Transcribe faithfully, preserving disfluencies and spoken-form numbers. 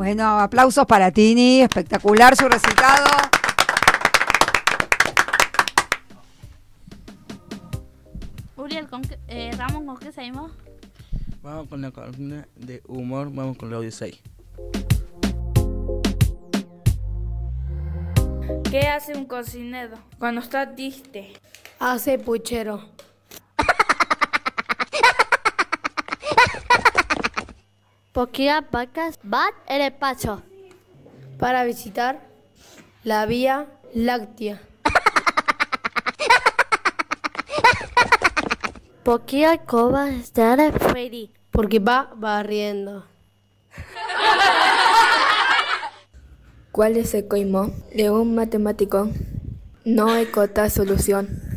Bueno, aplausos para Tini, espectacular su recitado. Uriel, ¿con qué, eh, Ramón, ¿con qué seguimos? Vamos con la columna de humor, vamos con el audio seis. ¿Qué hace un cocinero cuando está triste? Hace puchero. ¿Por qué vacas van en el pacho? Para visitar la Vía Láctea. ¿Por qué hay cobas de la feria? Porque va barriendo. ¿Cuál es el coimo de un matemático? No encontrar solución.